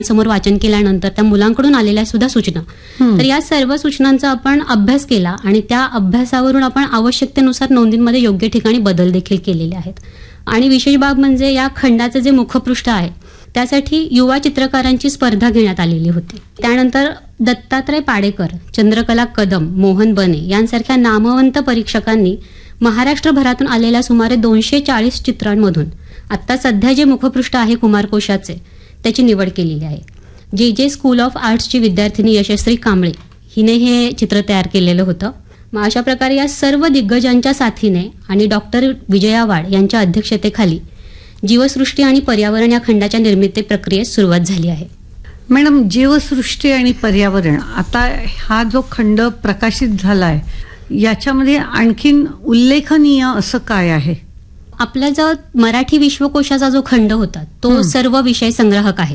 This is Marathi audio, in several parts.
समोर वाचन केल्यानंतर त्या मुलांकडून आलेल्या सुद्धा सूचना, तर या सर्व सूचनांचा आपण अभ्यास केला आणि त्या अभ्यासावरून आपण आवश्यकतेनुसार नोंदींमध्ये योग्य ठिकाणी बदल देखील केलेले आहेत. आणि विशेष बाब म्हणजे या खंडाचं जे मुखपृष्ठ आहे त्यासाठी युवा चित्रकारांची स्पर्धा घेण्यात आलेली होती. त्यानंतर दत्तात्रय पाडेकर, चंद्रकला कदम, मोहन बने यांसारख्या नामवंत परीक्षकांनी महाराष्ट्रभरातून आलेल्या सुमारे 240 चित्रांमधून आता सध्या जे मुखपृष्ठ आहे कुमारकोशाचे त्याची निवड केलेली आहे. जे स्कूल ऑफ आर्ट्सची विद्यार्थिनी यशस्वी कांबळे हिने हे चित्र तयार केलेलं होतं. मग अशा प्रकारे या सर्व दिग्गजांच्या साथीने आणि डॉक्टर विजया वाड यांच्या अध्यक्षतेखाली जीवसृष्टी आणि पर्यावरण या खंडाच्या निर्मिती प्रक्रियेस सुरुवात झाली आहे. मॅडम, जीवसृष्टी आणि पर्यावरण, आता हा जो खंड प्रकाशित झालाय याच्यामध्ये आणखीन उल्लेखनीय असं काय आहे? आपला जो मराठी विश्वकोशाचा जो खंड होता तो सर्व विषय संग्राहक आहे.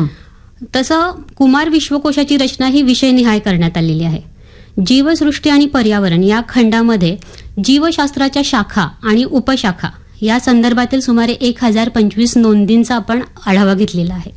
तसं कुमार विश्वकोशाची रचना ही विषयनिहाय करण्यात आलेली आहे. जीवसृष्टी आणि पर्यावरण या खंडामध्ये जीवशास्त्राच्या शाखा आणि उपशाखा या संदर्भातील सुमारे 1025 नोंदींचा आपण आढावा घेतलेला आहे.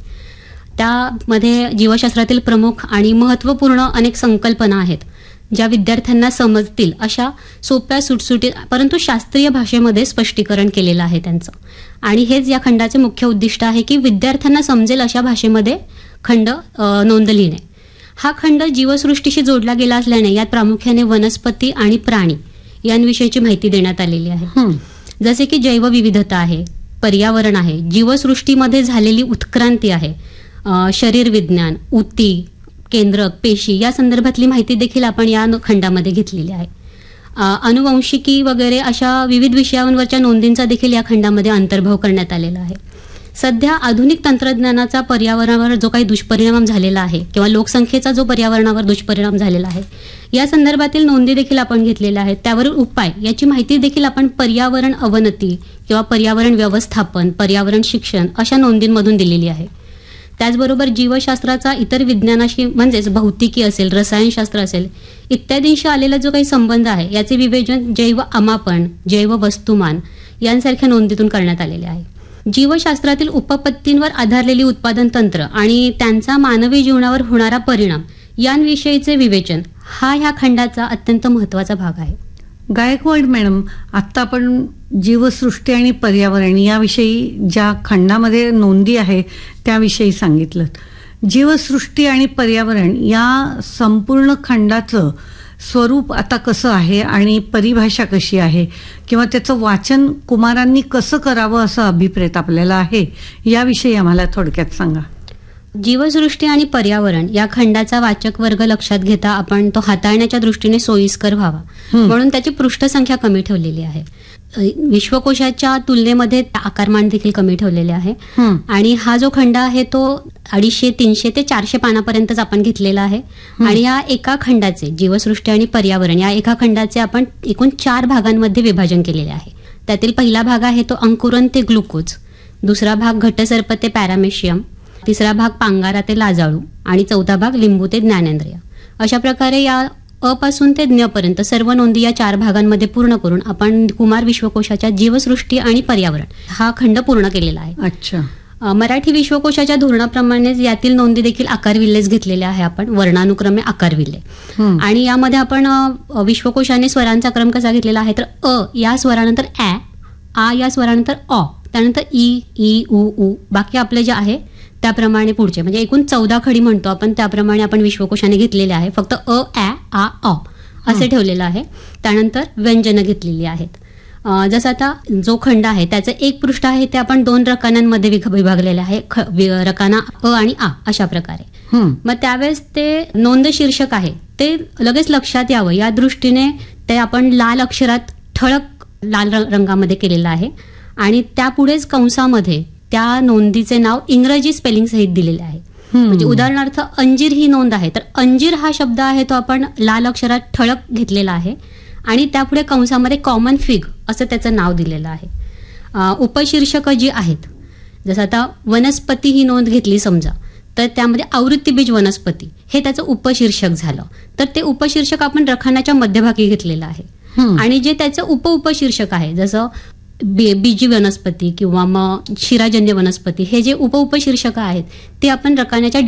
त्यामध्ये जीवशास्त्रातील प्रमुख आणि महत्त्वपूर्ण अनेक संकल्पना आहेत ज्या विद्यार्थ्यांना समजतील अशा सोप्या सुटसुटीत परंतु शास्त्रीय भाषेमध्ये स्पष्टीकरण केलेलं आहे त्यांचं. आणि हेच या खंडाचे मुख्य उद्दिष्ट आहे की विद्यार्थ्यांना समजेल अशा भाषेमध्ये खंड नोंद लिहिणे. हा खंड जीवसृष्टीशी जोडला गेला असल्याने यात प्रामुख्याने वनस्पती आणि प्राणी यांविषयीची माहिती देण्यात आलेली आहे. जसे की जैवविविधता आहे, पर्यावरण आहे, जीवसृष्टीमध्ये झालेली उत्क्रांती आहे, शरीर विज्ञान, ऊती, केंद्रक, पेशी या संदर्भातली माहिती देखील आपण या खंडामध्ये घेतलेली आहे. अनुवंशिकी वगैरे अशा विविध विषयांवरच्या नोंदींचा देखील या खंडामध्ये अंतर्भाव करण्यात आलेला आहे. सध्या आधुनिक तंत्रज्ञानाचा पर्यावरणावर जो काही दुष्परिणाम झालेला आहे किंवा लोकसंख्येचा जो पर्यावरणावर दुष्परिणाम झालेला आहे या संदर्भातील नोंदी देखील आपण घेतलेल्या आहेत. त्यावरील उपाय याची माहिती देखील आपण पर्यावरण अवनती किंवा पर्यावरण व्यवस्थापन, पर्यावरण शिक्षण अशा नोंदींमधून दिलेली आहे. त्याचबरोबर जीवशास्त्राचा इतर विज्ञानाशी म्हणजेच भौतिकी असेल, रसायनशास्त्र असेल इत्यादींशी आलेला जो काही संबंध आहे याचे विवेचन जैव अमापन, जैव वस्तुमान यांसारख्या नोंदीतून करण्यात आलेले आहे. जीवशास्त्रातील उपपत्तींवर आधारलेली उत्पादन तंत्र आणि त्यांचा मानवी जीवनावर होणारा परिणाम यांविषयीचे विवेचन हा ह्या खंडाचा अत्यंत महत्त्वाचा भाग आहे. गायकवाड मॅडम, आता आपण जीवसृष्टी आणि पर्यावरण याविषयी ज्या खंडामध्ये नोंदी आहे त्याविषयी सांगितलं. जीवसृष्टी आणि पर्यावरण या संपूर्ण खंडाचं स्वरूप आता कसं आहे आणि परिभाषा कशी आहे किंवा त्याचं वाचन कुमारांनी कसं करावं असं अभिप्रेत आपल्याला आहे, याविषयी आम्हाला थोडक्यात सांगा. जीवसृष्टी आणि पर्यावरण या खंडाचा वाचक वर्ग लक्षात घेता आपण तो हाताळण्याच्या दृष्टीने सोयीस्कर व्हावा म्हणून त्याची पृष्ठसंख्या कमी ठेवलेली आहे. विश्वकोशाच्या तुलनेमध्ये आकारमान देखील कमी ठेवलेले आहे. आणि हा जो खंड आहे तो 250, 300 ते 400 पानापर्यंतच आपण घेतलेला आहे. आणि या एका खंडाचे जीवसृष्टी आणि पर्यावरण या एका खंडाचे आपण एकूण 4 भागांमध्ये विभाजन केलेले आहे. त्यातील पहिला भाग आहे तो अंकुरन ते ग्लुकोज, दुसरा भाग घटसर्प ते पॅरामेशियम, तिसरा भाग पांगारा ते लाजाळू आणि चौथा भाग लिंबू ते ज्ञानेंद्रिय. अशा प्रकारे या अ पासून ते ज्ञ पर्यंत सर्व नोंदी या 4 भागांमध्ये पूर्ण करून आपण कुमार विश्वकोशाच्या जीवसृष्टी आणि पर्यावरण हा खंड पूर्ण केलेला आहे. अच्छा. मराठी विश्वकोशाच्या धोरणाप्रमाणेच यातील नोंदी देखील आकारविल्लेच घेतलेल्या आहे आपण, वर्णानुक्रमे आकारविल्ले. आणि यामध्ये आपण विश्वकोशाने स्वरांचा क्रम कसा घेतलेला आहे तर अ या स्वरानंतर ॲ, आ या स्वरानंतर ऑ, त्यानंतर ई, ई, उ, उ, बाकी आपले जे आहे त्याप्रमाणे पुढचे म्हणजे एकूण 14 खडी म्हणतो आपण त्याप्रमाणे आपण विश्वकोशाने घेतलेले आहे. फक्त अ, ॲ, आ, ऑ असे ठेवलेलं आहे. त्यानंतर व्यंजनं घेतलेली आहेत. जसं आता जो खंड आहे त्याचं एक पृष्ठ आहे ते आपण 2 रकान्यांमध्ये विभागलेले आहे, रकाना अ आणि आ अशा प्रकारे. मग त्यावेळेस ते नोंद शीर्षक आहे ते लगेच लक्षात यावं या दृष्टीने ते आपण लाल अक्षरात ठळक लाल रंगामध्ये केलेलं आहे. आणि त्यापुढेच कंसामध्ये त्या नोंदीचे नाव इंग्रजी स्पेलिंग सहित दिलेले आहे. म्हणजे उदाहरणार्थ अंजीर ही नोंद आहे तर अंजीर हा शब्द आहे तो आपण लाल अक्षरात ठळक घेतलेला आहे आणि त्यापुढे कंसामध्ये कॉमन फिग असं त्याचं नाव दिलेलं आहे. उपशीर्षक जी आहेत जसं आता वनस्पती ही नोंद घेतली समजा तर त्यामध्ये आवृत्तीबीज वनस्पती हे त्याचं उपशीर्षक झालं तर ते उपशीर्षक आपण रखानाच्या मध्यभागी घेतलेलं आहे. आणि जे त्याचं उपशीर्षक आहे जसं बीजी वनस्पती किंवा मग शिराजन्य वनस्पती हे जे उपशीर्षक आहेत ते आपण रकान्याच्या